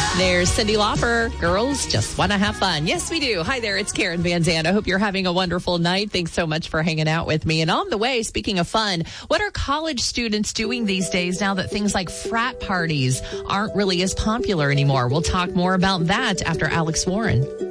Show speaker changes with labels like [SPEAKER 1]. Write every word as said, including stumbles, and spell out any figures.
[SPEAKER 1] There's Cyndi Lauper. Girls just want to have fun. Yes, we do. Hi there. It's Karen Van Zandt. I hope you're having a wonderful night. Thanks so much for hanging out with me. And on the way, speaking of fun, what are college students doing these days now that things like frat parties aren't really as popular anymore? We'll talk more about that after Alex Warren.